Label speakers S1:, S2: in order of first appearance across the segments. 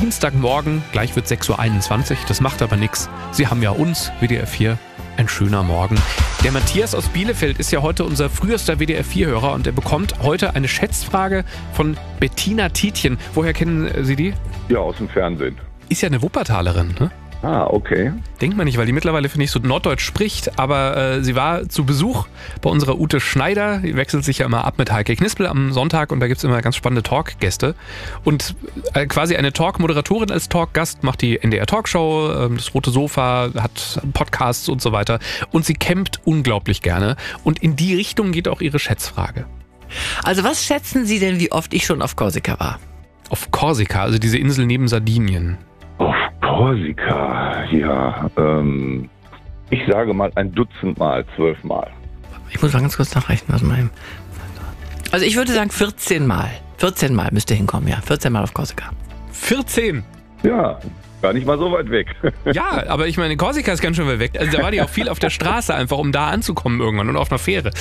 S1: Dienstagmorgen, gleich wird 6.21 Uhr, das macht aber nichts. Sie haben ja uns, WDR 4, ein schöner Morgen. Der Matthias aus Bielefeld ist ja heute unser frühester WDR 4-Hörer und er bekommt heute eine Schätzfrage von Bettina Tietjen. Woher kennen Sie die?
S2: Ja, aus dem Fernsehen.
S1: Ist ja eine Wuppertalerin, ne?
S2: Ah, okay.
S1: Denkt man nicht, weil die mittlerweile, finde ich, so norddeutsch spricht. Aber sie war zu Besuch bei unserer Ute Schneider. Die wechselt sich ja immer ab mit Heike Knispel am Sonntag und da gibt es immer ganz spannende Talkgäste. Und quasi eine Talk-Moderatorin als Talkgast macht die NDR Talkshow, das Rote Sofa, hat Podcasts und so weiter. Und sie campt unglaublich gerne. Und in die Richtung geht auch ihre Schätzfrage.
S3: Also was schätzen Sie denn, wie oft ich schon auf Korsika war?
S1: Auf Korsika, also diese Insel neben Sardinien.
S2: Auf Korsika, ja. Ich sage mal 1 Dutzend Mal, 12 Mal.
S3: Ich muss mal ganz kurz nachrechnen, was mein... Also ich würde sagen 14 Mal. 14 Mal müsste hinkommen, ja. 14 Mal auf Korsika.
S1: 14?
S2: Ja, gar nicht mal so weit weg.
S1: Ja, aber ich meine, Korsika ist ganz schön weit weg. Also da war die auch viel auf der Straße einfach, um da anzukommen irgendwann und auf einer Fähre.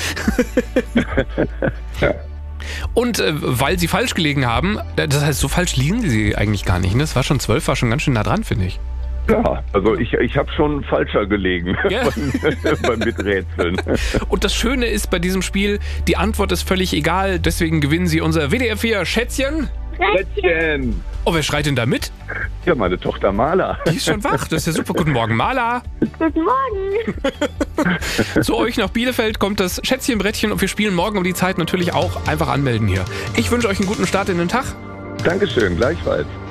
S2: Ja.
S1: Und weil sie falsch gelegen haben, das heißt, so falsch liegen sie eigentlich gar nicht. Ne? Das war schon 12, war schon ganz schön nah dran, finde ich.
S2: Ja, also ich habe schon falscher gelegen
S1: Ja.
S2: beim Miträtseln.
S1: Und das Schöne ist bei diesem Spiel, die Antwort ist völlig egal, deswegen gewinnen sie unser WDR 4 Schätzchen.
S2: Schätzchen!
S1: Oh, wer schreit denn da mit?
S2: Ja, meine Tochter Mala.
S1: Die ist schon wach, das ist ja super. Guten Morgen, Mala.
S4: Guten Morgen.
S1: Zu euch nach Bielefeld kommt das Schätzchenbrettchen und wir spielen morgen um die Zeit natürlich auch. Einfach anmelden hier. Ich wünsche euch einen guten Start in den Tag.
S2: Dankeschön, gleichfalls.